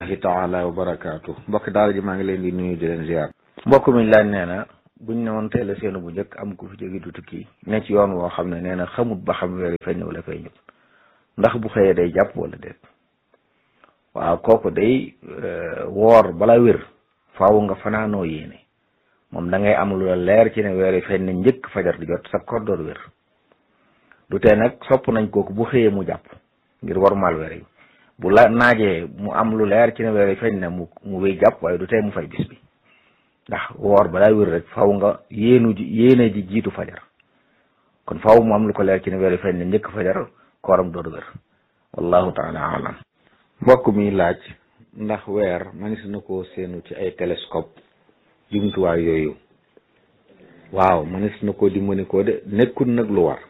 taala wa barakaatu mbokki daara ji maa ngi leen di nuyu di leen ziar. mbokk mi laaj nee na buñ ne woon teel a seenu bu njëkk am ku fi jóge du tukki ne ci yoon woo xam ne nee na xamut ba xam weer yi feeñ na wala feeñut ndax bu xëyee day jàpp wala déet. waaw kooku day woor bala wér faaw nga fanaanoo yéene moom da ngay am lu la leer ci ne weer yi feeñ na njëkk fajar di jot sa koor door wér du tee nag sopp nañ kooku bu xëyee mu jàpp ngir warmaal weer yi bu la naajee mu am lu leer ci ne weer yi feeñ na mu wéy jàpp waaye du tee mu fay bis bi ndax woor balaa wér rek faaw nga yéene ji jiitu fajar kon faaw mu am lu ko leer ci ne weer yi feeñ na njëkk fajar kooram door wér wallahu taala alam. mbokk mi laaj ndax weer manis na ko seenu ci ay télescope jumtuwaay yooyu waaw manis na ko dimbali ko de nekkul nag lu war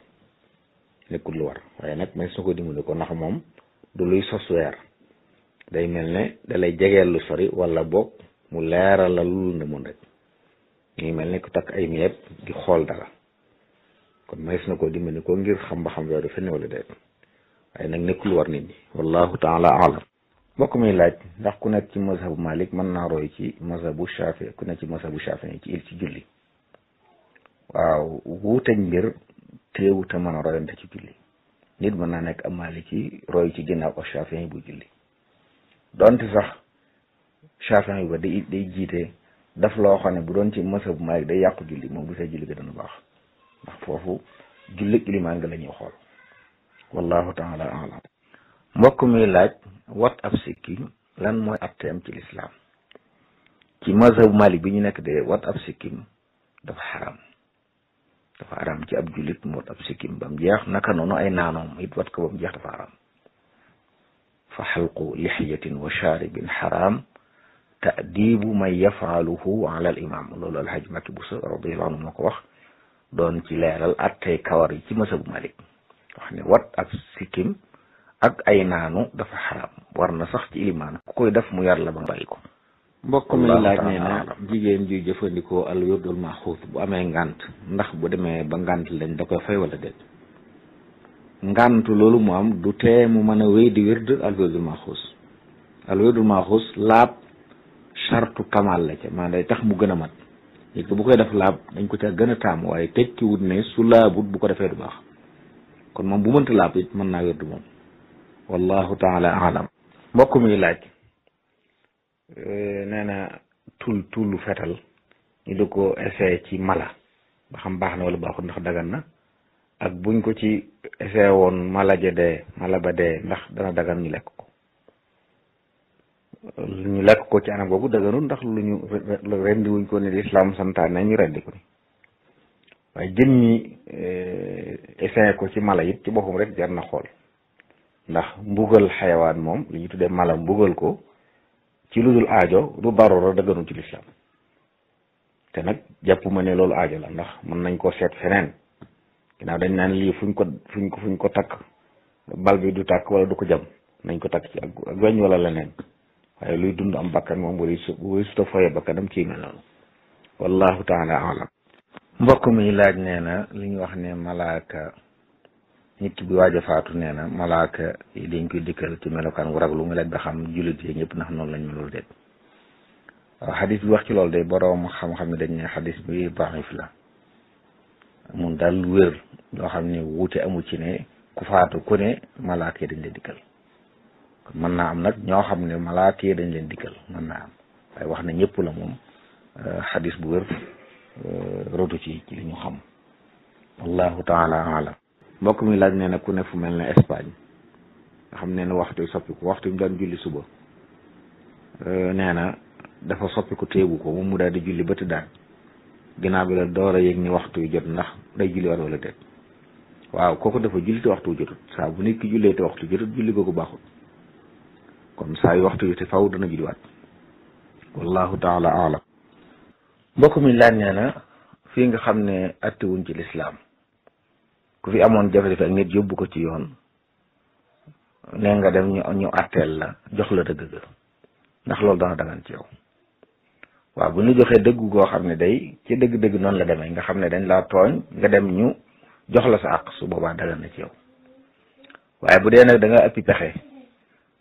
waaye nag manis na ko dimbali ko ndax moom du luy sos weer day mel ne dalay jegeel lu sori wala boog mu leeral la lu ne mun rek ngi mel ne ku takk ay miyeeb di xool dara kon manis na ko dimbali ko ngir xam ba xam weer du fenn wala déet waaye nag nekkul war nit ñi wallahu taala alam. mbokk mi laaj ndax ku nekk ci mazhabu Malik mën naa roy ci mazhabu Shafi ku nekk ci mazhabu Shafi ci julli waaw wuuteñ mbir teewute mën a royante ci julli nit mën naa nekk am Maliki roy ci ginnaaw ko Shafi bu julli donte sax Shafi ba day jiite daf loo xam ne bu doon ci mazhabu Malik day yàqu julli moom bu see julli ga dana baax ndax foofu julli ilimaan nga la ñuy xool wallahu taala alam. mbokk mi laaj wat ab sikkim lan mooy atteem ci lislaam ci mazhabu Malik bi ñu nekk de wat ab sikkim dafa xaram ci ab jullit mu wat ab sikkim ba mu jeex naka noonu ay naanoom it wat ko ba mu jeex dafa xaram fa xalqu lixiyatin wa charibin xaram taadibu man yafaaluhu ala al imam loolu alhaj Makki Buso radiyallahu anhu moo ko wax doon ci leeral attey kawar yi ci mazhabu Malik wax ne wat ab sikkim ak ay naanu dafa xaram war na sax ci ilimaan ku koy def mu yar la ba nga bàyyi ko. mbokk mi laaj nee na jigéen juy jëfandikoo al wirdul maxuus bu amee ngànt ndax bu demee ba ngànt lañ da koy fay wala déet. ngàntu loolu mu am du tee mu mën a wéy di wird al wirdul maxuus laab chartu kamal la ca maanaam day tax mu gën a mat nit ko bu koy def laab dañ ko ca gën a taamu waaye tekkiwut ne su laabut bu ko defee du baax kon moom bu mënta laab it mën naa wird moom wallahu taala alam. mbokk mi laaj nee na tullu fetal ñu di ko essayé ci mala ba xam baax na wala baaxut ndax dagan na ak buñ ko ci essayé woon mala ba dee ndax dana dagan ñu lekk ko ci anam boobu daganul ndax lu ñu rendi wuñ ko ne lislaam santaane ñu rendi ko ni waaye jëm ñi essayé ko ci mala it ci boppam rek jar na xool ndax mbugal xayawaan moom li ñu tuddee mala mbugal ko ci lu dul aajo du darura dëgganu ci lislaam te nag jàpp ma ne loolu aajo la ndax mën nañ koo seet feneen ginnaaw dañ naan lii fuñ ko takk bal bi du tàkk wala du ko jam nañ ko takk ci ak weñ wala leneen waaye luy dund am bakkan moom wari suta foye bakkanam ci mel noonu wallahu taala alam. mbokk mi laaj nee na li ñu wax ne malaaka nit ki bi waaj a faatu nee na malaaka yi dañ koy dikkal ci melokaan wu raglu mu laaj ba xam jullit yi ñëpp ndax noonu lañ melul déet waaw xadis bi wax ci loolu day boroom xam-xam ne dañ ne xadis bi daif la mun daal wér loo xam ne wuute amul ci ne ku faatu ku ne malaaka yi dañ leen dikkal kon mën naa am nag ñoo xam ne malaaka yi dañ leen dikkal mën naa am waaye wax na ñëpp la moom xadis bu wér rotu ci li ñu xam wallahu taala alam. mbokk mi laaj nee na ku ne fu mel ne Espagne nga xam ne waxtu soppiku waxtu mu daan julli suba nee na dafa soppiku téegu ko moom mu daal di julli ba tëddaan ginnaaw bi la door a yëg ni waxtu yu jot ndax day julli war wala déet waaw kooku dafa julli te waxtu yu jotut saa bu nit ki jullee te waxtu jotut julli googu baaxul kon saa yu waxtu yu te faw dana julliwaat wallahu taala alam. mbokk mi laaj nee na fii nga xam ne attewuñ ci lislaam ku fi amoon jafe-jafe ak nit yóbbu ko ci yoon nee nga dem ñu atteel la jox la dëgg ndax loolu dana dagan ci yow waaw bu ñu joxee dëgg goo xam ne day ci dëgg-dëgg noonu la demee nga xam ne dañ laa tooñ nga dem ñu jox la sa àq su boobaa dagan na ci yow waaye bu dee nag da nga ëppi pexe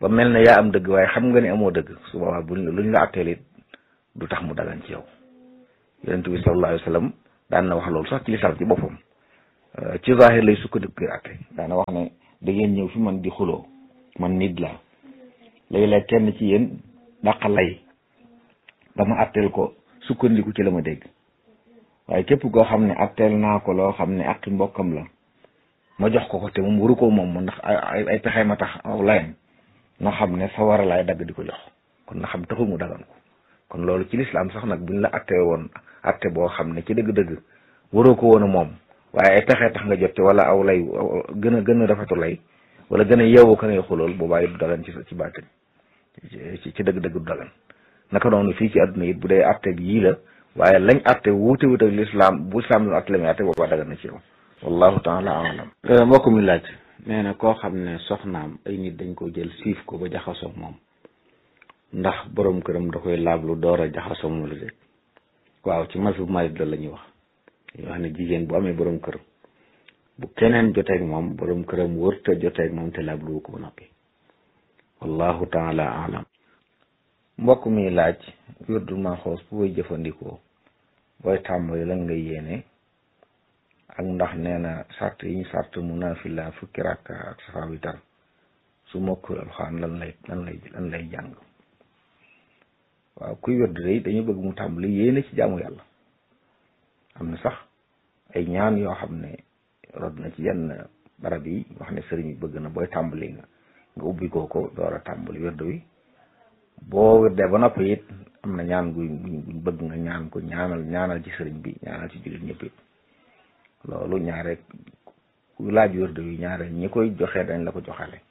ba mel ne yaa am dëgg waaye xam nga ne amoo dëgg su boobaa luñ la atteel it du tax mu dagan ci yow. yonent bi sallallahu alayhi wa sallam daan na wax loolu sax ci lislaam ci boppam ci zahir lay sukkandiku kër atte daana wax ne da ngeen ñëw fi man di xuloo man nit la léeg-léeg kenn ci yéen dàqa lay dama atteel ko sukkandiku ci la ma dégg waaye képp koo xam ne atteel naa ko loo xam ne aqi mbokkam la ma jox ko te moom waru ko moom ndax ay pexe ma tax aw layam na xam ne sa war a laay dagg di ko jox kon na xam taxul mu dagan ko kon loolu ci lislaam sax nag buñ la attee woon atte boo xam ne ci dëgg-dëgg waroo ko woon a moom waaye ay pexe tax nga jot ci wala aw lay gën a rafetu lay wala gën a yeewu ka ngay xulool boobaa it du dagan ci baatin ci dëgg-dëgg du dagan naka noonu fii ci àdduna it bu dee atte yii la waaye lañ atte wuute wuute ak lislaam bu lislaam doon atte la muy atte boobaa dagan na ci yow wallahu taala alam mbokk mi laaj nee na koo xam ne soxnaam ay nit dañ ko jël siif ko ba jaxasoo moom ndax borom këram da koy laablu door a jaxasoo moom la déet waaw ci mazhab Maalik la ñuy wax dañuy wax ne jigéen bu amee borom kër bu keneen joteeg moom borom këram wërta joteeg moom te laablu ko ba noppi wallahu taala alam mbokk mi laaj wirdul Maxuus bu koy jëfandikoo booy tàmbali lan ngay yéene ak ndax nee na sart yi ñu sart mu naafila fukki rakka ak safa witar su mokkul alxuraan lan lay jàng waaw kuy wérd day dañu bëgg mu tàmbali yéene ci jaamu yàlla am na sax ay ñaan yoo xam ne rod na ci yenn barab yi wax ne sëriñ bi bëgg na booy tàmbali nga ubbi ko door a tàmbali wérd wi boo wérdee ba noppi it am na ñaan guñ bëgg nga ñaan ko ñaanal ci sëriñ bi ñaanal ci jullit ñëpp it loolu ñaare ku laaj wérd wi ñaare ñi koy joxe dañ la ko joxale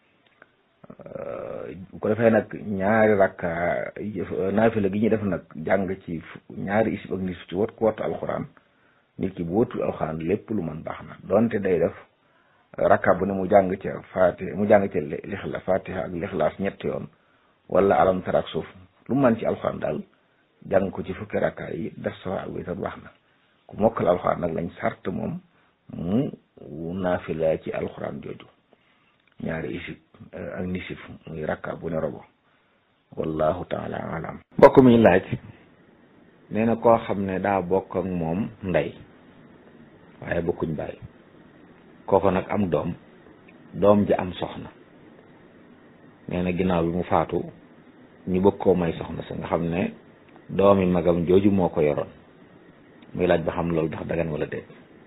bu ko defee nag ñaari rakka naafila gi ñuy def nag jàng ci ñaari isib ak nisif ci wat ku wattu alxuraan nit ki bu wattu alxuraan lépp lu mën baax na donte day def rakka bu ne mu jàng ca fatiha ak lixlaas ñetti yoon wala alam tara ak suuf lu mën ci alxuraan daal jàng ko ci fukki rakka yi def safa ak witar baax na ku mokkal alxuraan nag lañ sart moom mu naafila ci alxuraan jooju ñaari isib ak nisif muy rakka bu ne robo wallahu taala alam mbokk mi laaj nee na koo xam ne daa bokk ak moom ndey waaye bokkuñ bàyyi kooko nag am doom ji am soxna nee na ginnaaw bi mu faatu ñu bëgg koo may soxna sa nga xam ne doomi magam jooju moo ko yoroon muy laaj ba xam loolu ndax dagan wala déet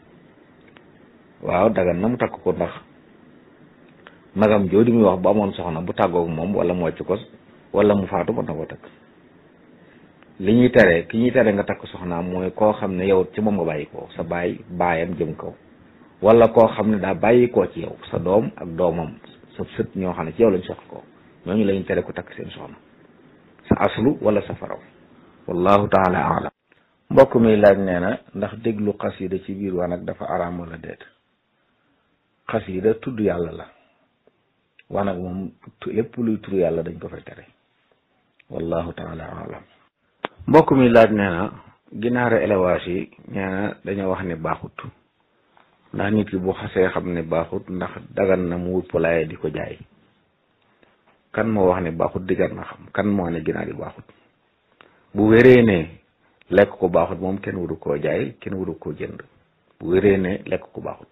waaw dagan na mu takk ko ndax magam jooju muy wax bu amoon soxna bu tàggoog moom wala mu wàcc ko wala mu faatu mën na ko takk ki ñuy tere nga takk soxnaam mooy koo xam ne yow ci moom nga bàyyi ko sa baayam jëm kaw wala koo xam ne daa bàyyi koo ci yow sa doom ak doomam sa sët ñoo xam ne ci yow lañ soxla ko ñooñu lañu tere ko takk seen soxna sa aslu wala sa faraw wallahu taala alam mbokk mi laaj nee na ndax déglu xasida ci biir wanag dafa araam wala déet xasida tudd yàlla la wanag moom lépp luy tudd yàlla dañ ko fay tere wallahu taala alam mbokk mi laaj nee na ginaaru élevage yi nee na dañoo wax ne baaxut ndax nit ki bu xasee xam ne baaxut ndax dagan na mu wut poulailler di ko jaay kan moo wax ne baaxut di jar na xam kan moo ne ginaar yi baaxut bu wéree ne lekk ko baaxut moom kenn waru koo jaay kenn waru koo jënd bu wéree ne lekk ko baaxut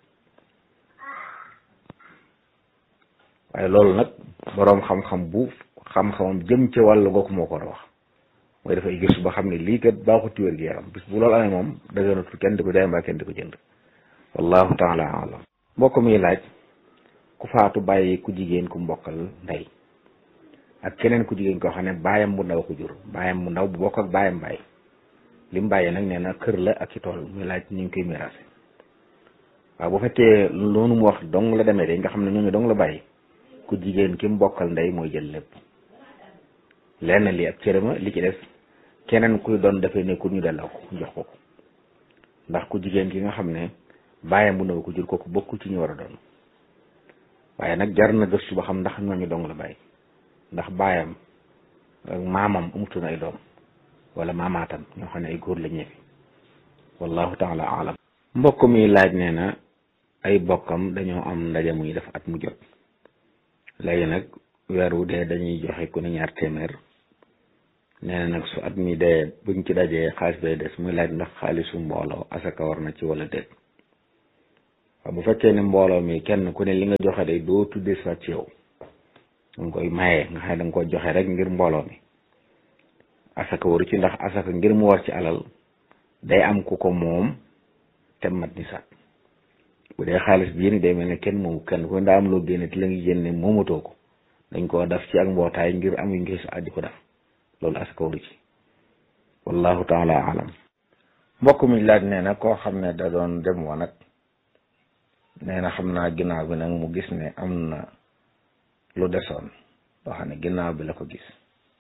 waaye loolu nag boroom xam-xam bu xam-xamam jëm ci wàllu googu moo ko war a wax mooy dafay gëstu ba xam ne lii kat baaxut ci wér gi yaram bis bu loolu amee moom daganatul kenn di ko jaay mbaa kenn di ko jënd wallahu taala alam mbokk mi laaj ku faatu bàyyi ku jigéen ku mbokkal ndey ak keneen ku jigéen koo xam ne baayam bu ndaw ko jur baayam bu ndaw bu bokk ak baayam bàyyi li mu bàyyi nag nee na kër la ak ci tool muy laaj ñu ngi koy miraase waaw bu fekkee loolu mu wax dong la demee de nga xam ne ñooñu dong la bàyyi ku jigéen ki mu bokkal ndey mooy jël lépp lenn li ak cërëma li ci des keneen kuy doon dafay nekkul ñu delloo ko jox ko ndax ku jigéen ki nga xam ne baayam bu ndaw ko jur kooku bokku ci ñu war a doon waaye nag jar na gëstu ba xam ndax ñooñu dong la bàyyi ndax baayam ak maamam amutoon ay doom wala maamaatam ñoo xam ne ay góor la ñeefi wallahu taala alam mbokk mi laaj nee na ay bokkam dañoo am ndaje muy def at mu jot léegi nag weer wu dee dañuy joxe ku ne 2 téeméer nee na nag su at mi dee buñ ci dajee xaalis bay des muy laaj ndax xaalisu mbooloo asaka war na ci wala déet. waaw bu fekkee ne mbooloo mi kenn ku ne li nga joxe day doo tuddee sa ci yow danga koy maye nga xam ne danga ko joxe rek ngir mbooloo mi asaka waru ci, ndax asaka ngir mu war ci alal day am ku ko moom te mat nisaab. bu dee xaalis bi yéen day mel ne kenn moomu kenn ku ne daa am loo génne te la ngi génne moomatoo ko dañ koo def ci ak mbootaay ngir amuñ ngi sa addi ko def loolu asaka waru ci. wallahu taala alam. mbokk mi laaj nee na koo xam ne da doon dem wa nag nee na xam naa ginnaaw bi nag mu gis ne am na lu desoon loo xam ne ginnaaw bi la ko gis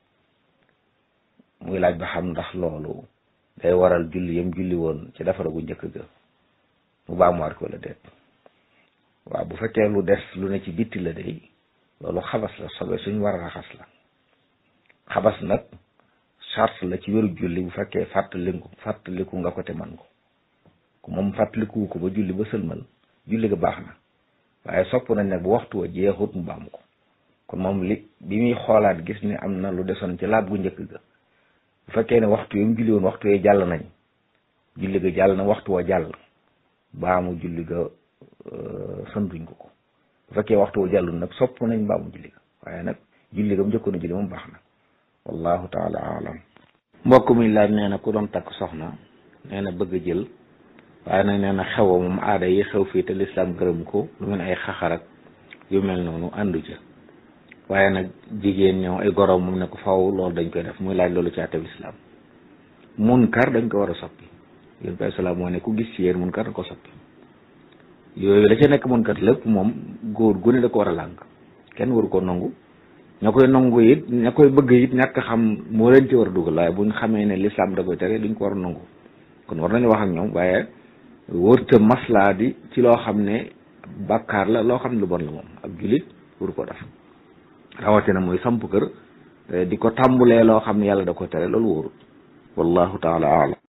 muy laaj ba xam ndax loolu day waral julli yam julli woon ci defara gu njëkk ga mu baamuwaat ko la déet. waaw bu fekkee lu des lu ne ci bitti la day loolu xabas la, sobe suñ war a raxas la. xabas nag charte la ci wéru julli bu fekkee fàttaliku nga ko te man ko ku moom fàttaliku ko ba julli ba sëlmal julli ga baax na, waaye sopp nañ nag bu waxtu wa jeexut mu baamu ko. kon moom bi muy xoolaat gis ni am na lu desoon ci laab gu njëkk ga, bu fekkee ne waxtu yi mu julli woon waxtu yi jàll nañ, julli ga jàll na waxtu wa jàll, baamu julli ga santuñ ko. bu fekkee waxtu wa jàllul nag sopp nañ baamu julli ga, waaye nag julli ga mu njëkkoon a julli moom baax na. wallahu taala alam. mbokk mi laaj nee na ku doon takk soxna nee na bëgg a jël, waaye nag nee na xew moom aada yi xew fii te lislaam gërëm ko, lu mel ay xaxarak yu mel noonu àndu ca, waaye nag jigéen ñëw ay goroom moom ne ko faw loolu dañ koy def. muy laaj loolu ci àtte lislaam. munkar dañ ko war a soppi. yéen bi salaam moo ne ku gis ci yéen munkar da ko soppi. yooyu la ca nekk munkar lépp moom góor gu ne da ko war a làng, kenn waru ko nangu. ña koy nangu it ña koy bëgg it ñàkk xam moo leen ci war a dugal, waaye buñ xamee ne lislaam da koy tere duñ ko war a nangu. kon war nañu wax ak ñoom, waaye wërta maslaa di ci loo xam ne bàkkaar la, loo xam ne lu bon la. moom ab julit waru ko def, rawatina muy samp kër di ko tàmbulee loo xam ne yàlla da ko tere, loolu wóorut. wallahu taala alam.